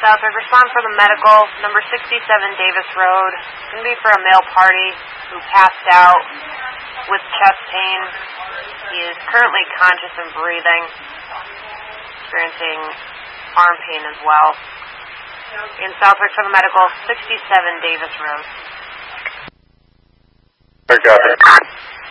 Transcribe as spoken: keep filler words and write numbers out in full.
Southwick, respond for the medical, number sixty-seven Davis Road. It's going to be for a male party who passed out with chest pain. He is currently conscious and breathing, experiencing arm pain as well. In Southwick for the medical, sixty-seven Davis Road. I got it.